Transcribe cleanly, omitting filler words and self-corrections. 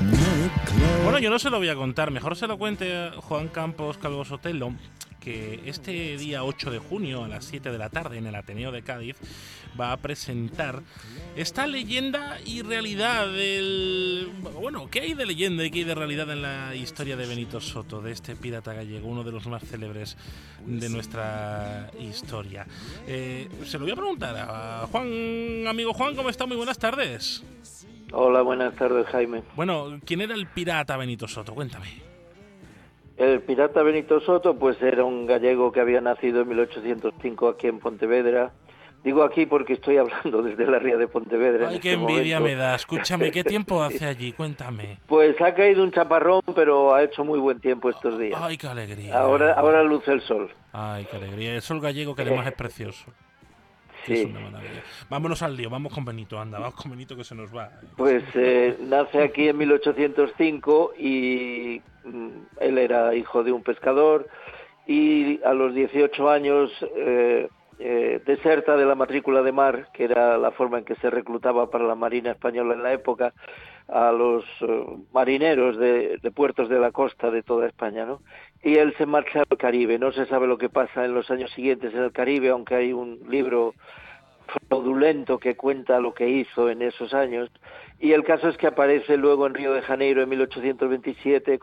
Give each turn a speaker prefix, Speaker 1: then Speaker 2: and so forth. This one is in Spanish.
Speaker 1: Bueno, yo no se lo voy a contar, mejor se lo cuente Juan Campos Calvo Sotelo, que este día 8 de junio a las 7 de la tarde en el Ateneo de Cádiz va a presentar esta leyenda y realidad del... Bueno, ¿qué hay de leyenda y qué hay de realidad en la historia de Benito Soto, de este pirata gallego, uno de los más célebres de nuestra historia? Se lo voy a preguntar a Juan, amigo Juan, ¿cómo está? Muy buenas tardes.
Speaker 2: Hola, buenas tardes, Jaime.
Speaker 1: Bueno, ¿quién era el pirata Benito Soto? Cuéntame.
Speaker 2: El pirata Benito Soto, pues era un gallego que había nacido en 1805 aquí en Pontevedra. Digo aquí porque estoy hablando desde la ría de Pontevedra en
Speaker 1: Ay, qué
Speaker 2: este
Speaker 1: envidia
Speaker 2: momento.
Speaker 1: me da. Escúchame, ¿qué tiempo hace allí? Cuéntame.
Speaker 2: Pues ha caído un chaparrón, pero ha hecho muy buen tiempo estos días.
Speaker 1: Ay, qué alegría.
Speaker 2: Ahora luce el sol.
Speaker 1: Ay, qué alegría. El sol gallego que además es precioso. Que es
Speaker 2: Sí,
Speaker 1: una maravilla. Vámonos al lío, vamos con Benito, anda, vamos con Benito que se nos va.
Speaker 2: pues nace aquí en 1805 y él era hijo de un pescador y a los 18 años deserta de la matrícula de mar, que era la forma en que se reclutaba para la Marina Española en la época, a los marineros de puertos de la costa de toda España, ¿no? Y él se marcha al Caribe. No se sabe lo que pasa en los años siguientes en el Caribe, aunque hay un libro fraudulento que cuenta lo que hizo en esos años, y el caso es que aparece luego en Río de Janeiro en 1827